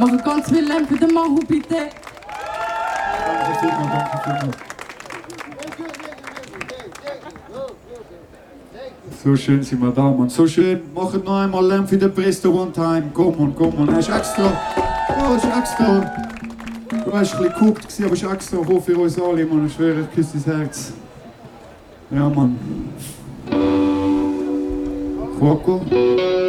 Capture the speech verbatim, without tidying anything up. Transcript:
Machen ganz viel Lärm für den Mahu, bitte. Danke vielmals, danke vielmals. So schön sind wir da, Mann. So schön. Machen noch einmal Lärm für den Presto One Time. Komm, Mann, komm, Mann. Hast extra. Ja, hast extra. Du hast ein bisschen geguckt, aber hast extra hoch für uns alle, Mann. Ich schwöre, ich küsse dein Herz. Ja, Mann. Quaco.